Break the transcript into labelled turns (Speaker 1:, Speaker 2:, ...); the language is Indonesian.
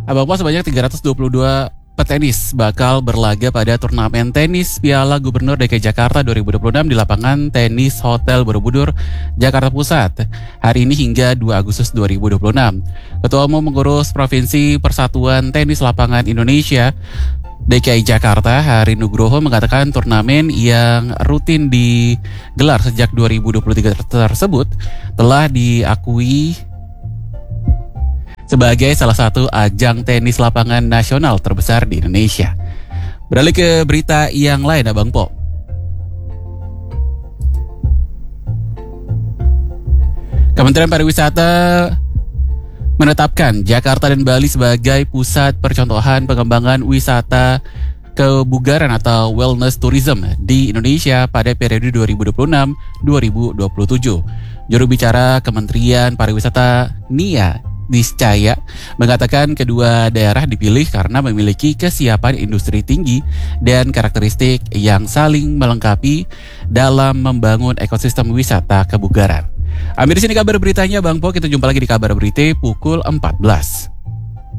Speaker 1: Abang Po, sebanyak 322 petenis bakal berlaga pada turnamen tenis Piala Gubernur DKI Jakarta 2026 di lapangan tenis Hotel Borobudur, Jakarta Pusat, hari ini hingga 2 Agustus 2026. Ketua Umum Pengurus Provinsi Persatuan Tenis Lapangan Indonesia DKI Jakarta, Hari Nugroho, mengatakan turnamen yang rutin digelar sejak 2023 tersebut telah diakui sebagai salah satu ajang tenis lapangan nasional terbesar di Indonesia. Beralih ke berita yang lain, Abang Po. Kementerian Pariwisata menetapkan Jakarta dan Bali sebagai pusat percontohan pengembangan wisata kebugaran atau wellness tourism di Indonesia pada periode 2026-2027. Juru bicara Kementerian Pariwisata Nia Niscaya mengatakan kedua daerah dipilih karena memiliki kesiapan industri tinggi dan karakteristik yang saling melengkapi dalam membangun ekosistem wisata kebugaran. Ambil di sini kabar beritanya, Bang Po. Kita jumpa lagi di kabar berita pukul 14.